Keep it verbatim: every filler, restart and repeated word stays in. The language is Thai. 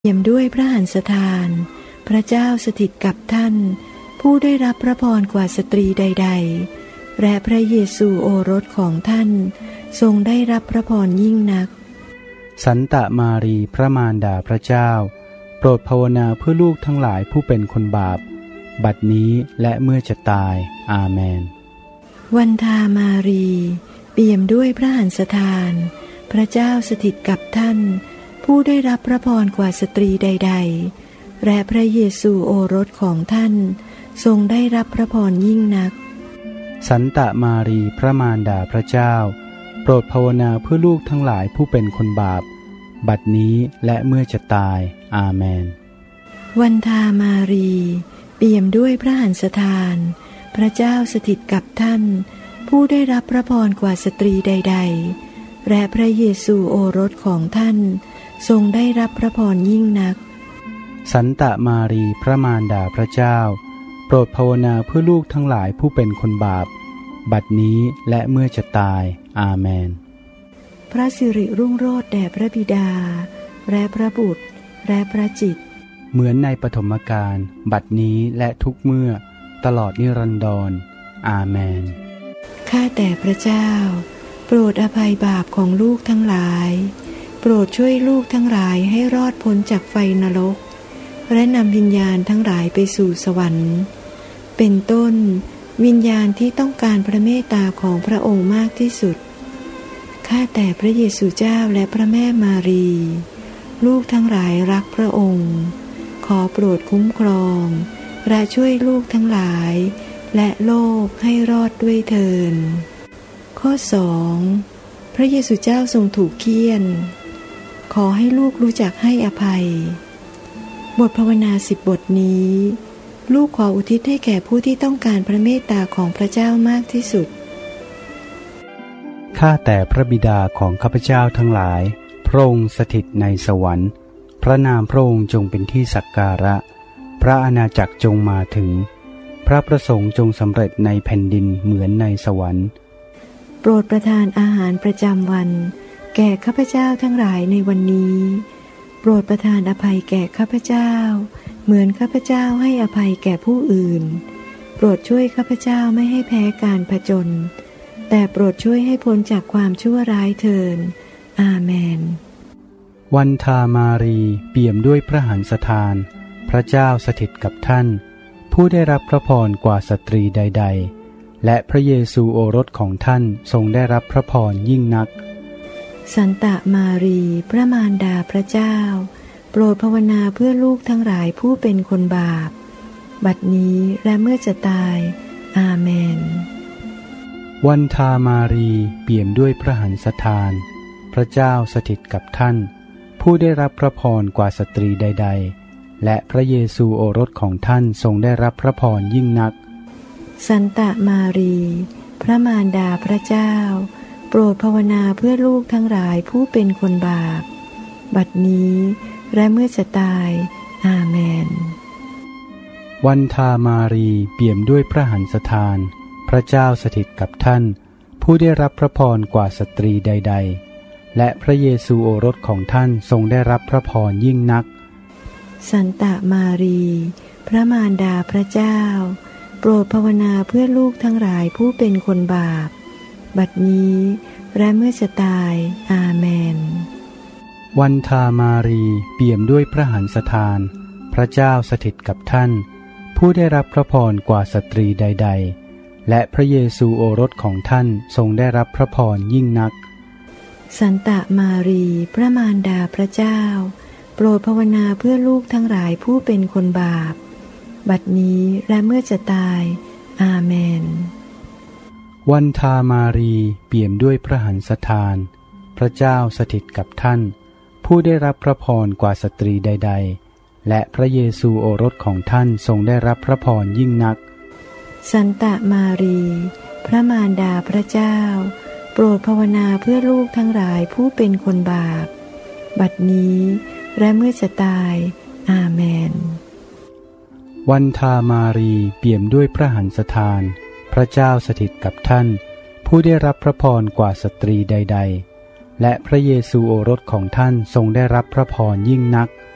เปี่ยมด้วยพระหันสถานพระเจ้าสถิตกับท่านผู้ได้รับพระพรกว่าสตรีใดๆและพระเยซูโอรสของท่านทรงได้รับพระพรยิ่งนักสันตะมารีพระมารดาพระเจ้าโปรดภาวนาเพื่อลูกทั้งหลายผู้เป็นคนบาปบัดนี้และเมื่อจะตายอาเมนวันทามารีเปี่ยมด้วยพระหันสถานพระเจ้าสถิตกับท่านผู้ได้รับพระพรกว่าสตรีใดๆและพระเยซูโอรสของท่านทรงได้รับพระพรยิ่งนักสันตะมารีพระมารดาพระเจ้าโปรดภาวนาเพื่อลูกทั้งหลายผู้เป็นคนบาปบัดนี้และเมื่อจะตายอาเมนวันทามารีเปี่ยมด้วยพระหันสถานพระเจ้าสถิตกับท่านผู้ได้รับพระพรกว่าสตรีใดๆและพระเยซูโอรสของท่านทรงได้รับพระพรยิ่งนักสันตะมารีพระมารดาพระเจ้าโปรดภาวนาเพื่อลูกทั้งหลายผู้เป็นคนบาปบัดนี้และเมื่อจะตายอาเมนพระสิริรุ่งโรจน์แด่พระบิดาและพระบุตรและพระจิตเหมือนในปฐมกาลบัดนี้และทุกเมื่อตลอดนิรันดรอาเมนข้าแต่พระเจ้าโปรดอภัยบาปของลูกทั้งหลายโปรดช่วยลูกทั้งหลายให้รอดพ้นจากไฟนรกและนำวิญญาณทั้งหลายไปสู่สวรรค์เป็นต้นวิญญาณที่ต้องการพระเมตตาของพระองค์มากที่สุดข้าแต่พระเยซูเจ้าและพระแม่มารีลูกทั้งหลายรักพระองค์ขอโปรดคุ้มครองและช่วยลูกทั้งหลายและโลกให้รอดด้วยเถิดข้อสองพระเยซูเจ้าทรงถูกเฆี่ยนขอให้ลูกรู้จักให้อภัยบทภาวนาสิบบทนี้ลูกขออุทิศให้แก่ผู้ที่ต้องการพระเมตตาของพระเจ้ามากที่สุดข้าแต่พระบิดาของข้าพเจ้าทั้งหลายพระองค์สถิตในสวรรค์พระนามพระองค์จงเป็นที่สักการะพระอาณาจักรจงมาถึงพระประสงค์จงสำเร็จในแผ่นดินเหมือนในสวรรค์โปรดประทานอาหารประจำวันแก่ข้าพเจ้าทั้งหลายในวันนี้โปรดประทานอภัยแก่ข้าพเจ้าเหมือนข้าพเจ้าให้อภัยแก่ผู้อื่นโปรดช่วยข้าพเจ้าไม่ให้แพ้การผจญแต่โปรดช่วยให้พ้นจากความชั่วร้ายเถิดอาเมนวันทามารีเปี่ยมด้วยพระหันสถานพระเจ้าสถิตกับท่านผู้ได้รับพระพรกว่าสตรีใดๆและพระเยซูโอรสของท่านทรงได้รับพระพรยิ่งนักสันตะมารีพระมารดาพระเจ้าโปรดภาวนาเพื่อลูกทั้งหลายผู้เป็นคนบาปบัดนี้และเมื่อจะตายอาเมนวันทามารีเปี่ยมด้วยพระหันสถานพระเจ้าสถิตกับท่านผู้ได้รับพระพรกว่าสตรีใดๆและพระเยซูโอรสของท่านทรงได้รับพระพรยิ่งนักสันตะมารีพระมารดาพระเจ้าโปรดภาวนาเพื่อลูกทั้งหลายผู้เป็นคนบาปบัดนี้และเมื่อจะตายอาเมนวันทามารีเปี่ยมด้วยพระหันสถานพระเจ้าสถิตกับท่านผู้ได้รับพระพรกว่าสตรีใดๆและพระเยซูโอรสของท่านทรงได้รับพระพรยิ่งนักสันตะมารีพระมารดาพระเจ้าโปรดภาวนาเพื่อลูกทั้งหลายผู้เป็นคนบาปบัดนี้และเมื่อจะตายอาเมนวันทามารีเปี่ยมด้วยพระหันสถานพระเจ้าสถิตกับท่านผู้ได้รับพระพรกว่าสตรีใดๆและพระเยซูโอรสของท่านทรงได้รับพระพรยิ่งนักสันตะมารีพระมารดาพระเจ้าโปรดภาวนาเพื่อลูกทั้งหลายผู้เป็นคนบาปบัดนี้และเมื่อจะตายอาเมนวันทามารีเปี่ยมด้วยพระหันสถานพระเจ้าสถิตกับท่านผู้ได้รับพระพรกว่าสตรีใดๆและพระเยซูโอรสของท่านทรงได้รับพระพรยิ่งนักสันตะมารีพระมารดาพระเจ้าโปรดภาวนาเพื่อลูกทั้งหลายผู้เป็นคนบาปบัดนี้และเมื่อจะตายอาเมนวันทามารีเปี่ยมด้วยพระหันสถานพระเจ้าสถิตกับท่านผู้ได้รับพระพรกว่าสตรีใดๆและพระเยซูโอรสของท่านทรงได้รับพระพรยิ่งนัก